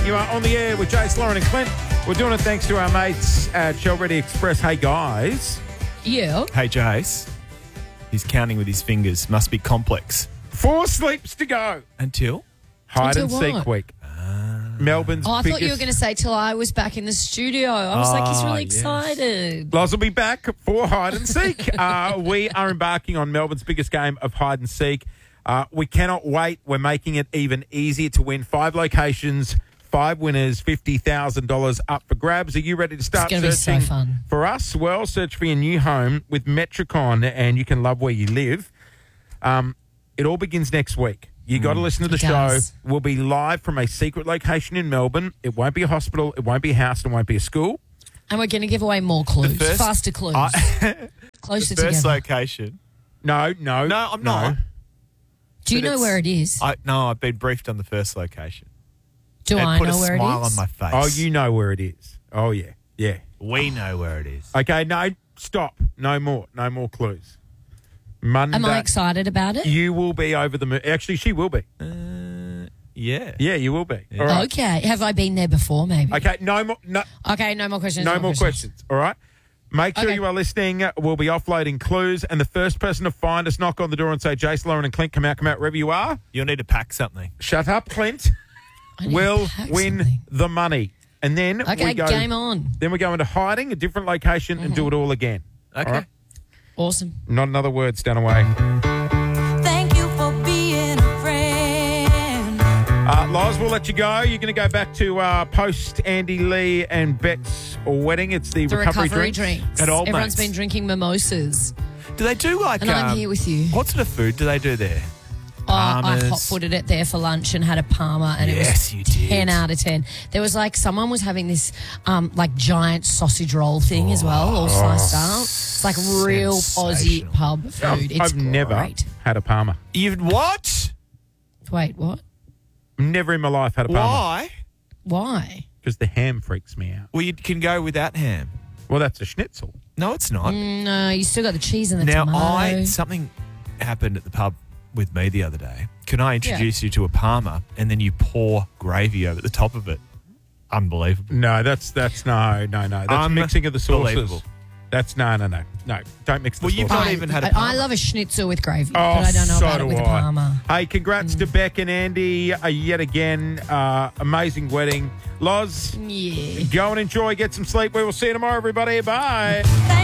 You are on the air with Jace, Lauren and Clint. We're doing it thanks to our mates at Shell Ready Express. Hey, guys. Yeah. Hey, Jace. He's counting with his fingers. Must be complex. 4 sleeps to go. Until? Hide and Until seek what? week. Melbourne's Oh, I biggest... thought you were going to say till I was back in the studio. I was like, he's really yes. excited. Loz will be back for hide and seek. We are embarking on Melbourne's biggest game of hide and seek. We cannot wait. We're making it even easier to win. 5 locations, 5 winners, $50,000 up for grabs. Are you ready to start It's gonna be searching so fun. for us? Well, search for your new home with Metricon and you can love where you live. It all begins next week. You got to listen to the It show. does. We'll be live from a secret location in Melbourne. It won't be a hospital. It won't be a house. It won't be a school. And we're going to give away more clues. The first- Faster clues. Closer The first together. location. No, I'm not. Do you but know it's- where it is? I've been briefed on the first location. Do And I put know a where it smile is? on my face. Oh, you know where it is. Oh, yeah. Yeah. We know where it is. Okay, no, stop. No more. No more clues. Monday. Am I excited about it? You will be over the moon. Actually, she will be. Yeah. Yeah, you will be. All right. Okay. Have I been there before, maybe? Okay, no more questions. no more questions. All right? Make sure Okay. you are listening. We'll be offloading clues, and the first person to find us, knock on the door and say, Jace, Lauren and Clint, come out, wherever you are. You'll need to pack something. Shut up, Clint. I need to Will pack win something. the money. And then Okay, we go, game on. Then we go into hiding, a different location, and do it all again. Okay. All right? Awesome. Not another word, stand away. Thank you for being a friend. Loz, we'll let you go. You're going to go back to post Andy Lee and Bet's wedding. It's the, The recovery drinks. drinks. At Old Everyone's Mates. been drinking mimosas. Do they do like... And I'm here with you. What sort of food do they do there? I Palmers. hot-footed it there for lunch and had a Parma, and Yes, it you was did. 10 out of 10. There was like someone was having this like giant sausage roll thing as well, all sliced up. It's like real Aussie Sensational. pub food. It's I've never great. had a Parma. You've what? Wait, what? Never in my life had a Parma. Why? Why? Because the ham freaks me out. Well, you can go without ham. Well, that's a schnitzel. No, it's not. No, you still got the cheese and the Now, tomato. something happened at the pub with me the other day. Can I introduce you to a Parma and then you pour gravy over the top of it? Unbelievable. No, that's no. That's mixing of the sauces. Unbelievable. That's no. Don't mix the Well, you've sauces. not even had a I Parma. love a schnitzel with gravy, Oh, but I don't know so about it do with a I. Parma. Hey, congrats to Beck and Andy yet again. Amazing wedding. Loz, Yeah. go and enjoy. Get some sleep. We will see you tomorrow, everybody. Bye.